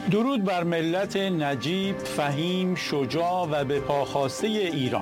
درود بر ملت نجیب، فهیم، شجاع و به پاخواسته ایران.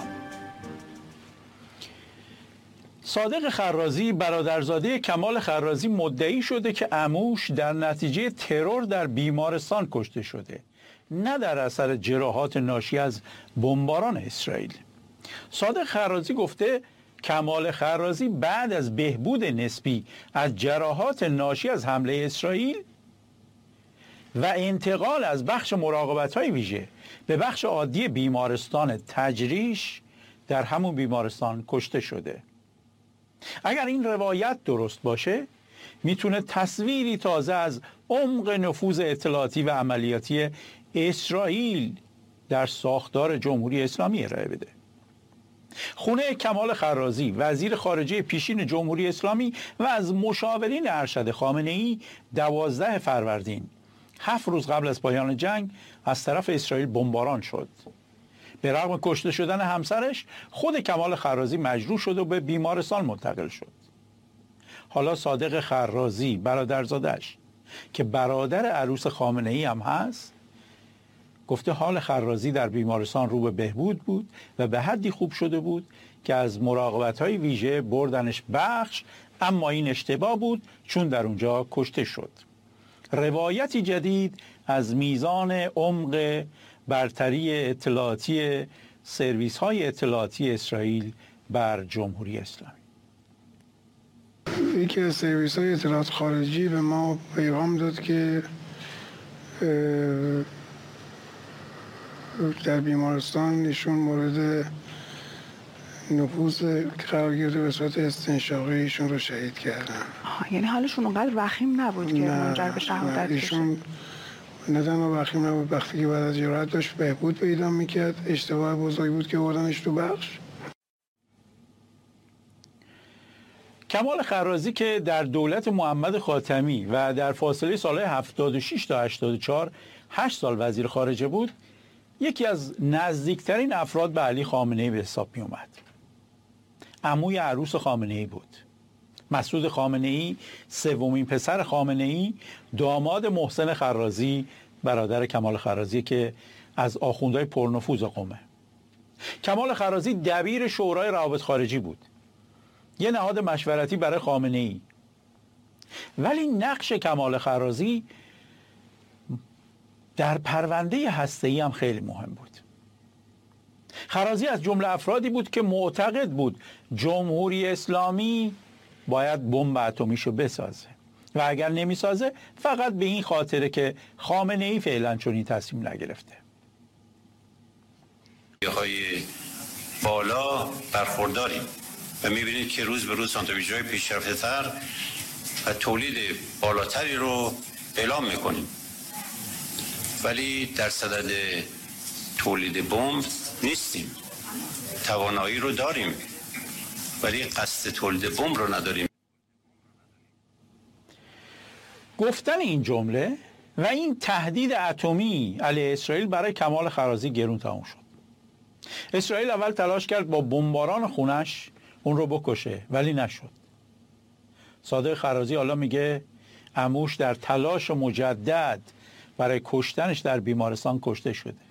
صادق خرازی برادرزاده کمال خرازی مدعی شده که عموش در نتیجه ترور در بیمارستان کشته شده، نه در اثر جراحات ناشی از بمباران اسرائیل. صادق خرازی گفته کمال خرازی بعد از بهبود نسبی از جراحات ناشی از حمله اسرائیل و انتقال از بخش مراقبت‌های ویژه به بخش عادی بیمارستان تجریش در همون بیمارستان کشته شده. اگر این روایت درست باشه میتونه تصویری تازه از عمق نفوذ اطلاعاتی و عملیاتی اسرائیل در ساختار جمهوری اسلامی ارائه بده. خونه کمال خرازی وزیر خارجه پیشین جمهوری اسلامی و از مشاورین ارشد خامنه‌ای 12 فروردین 7 روز قبل از پایان جنگ از طرف اسرائیل بمباران شد. به رغم کشته شدن همسرش خود کمال خرازی مجروح شد و به بیمارستان منتقل شد. حالا صادق خرازی برادرزادش که برادر عروس خامنه‌ای هم هست گفته حال خرازی در بیمارستان رو به بهبود بود و به حدی خوب شده بود که از مراقبت‌های ویژه بردنش بخش، اما این اشتباه بود چون در اونجا کشته شد. روایتی جدید از میزان عمق برتری اطلاعاتی سرویس‌های اطلاعاتی اسرائیل بر جمهوری اسلامی. یکی از سرویس‌های اطلاعات خارجی به ما پیغام داد که در بیمارستان ایشون مورد نفوذ قرار گرفته، به صورت استنشاقی ایشون رو شهید کردن. یعنی حالشون اونقدر وخیم نبود که منجر به شهادت ایشون نه تنها وخیم نبود، وقتی که بعد از جراحت داشت بهبود پیدا میکرد، اشتباه بزرگی بود که بردنش تو بخش. کمال خرازی که در دولت محمد خاتمی و در فاصله سالهای 76 تا 84 8 سال وزیر خارجه بود، یکی از نزدیکترین افراد به علی خامنه‌ای به حساب می اومد. عموی عروس خامنه‌ای بود. مسعود خامنه‌ای سومین پسر خامنه‌ای، داماد محسن خرازی برادر کمال خرازی که از آخوندهای پرنفوذ قومه. کمال خرازی دبیر شورای روابط خارجی بود، یه نهاد مشورتی برای خامنه‌ای. ولی نقش کمال خرازی در پرونده هسته‌ای هم خیلی مهم بود. خرازی از جمله افرادی بود که معتقد بود جمهوری اسلامی باید بمب اتمیشو بسازه و اگر نمیسازه فقط به این خاطره که خامنه‌ای فعلا چنین تصمیم نگرفته. های بالا برخورداریم و میبینید که روز به روز سانتریفیوژهای پیشرفته تر و تولید بالاتری رو اعلام میکنیم، ولی در صدد تولید بمب نیستیم. توانایی رو داریم ولی قصد تولید بمب رو نداریم. گفتن این جمله و این تهدید اتمی علیه اسرائیل برای کمال خرازی گرون تمام شد. اسرائیل اول تلاش کرد با بمباران خونش اون رو بکشه ولی نشد. صادق خرازی حالا میگه عموش در تلاش مجدد برای کشتنش در بیمارستان کشته شده.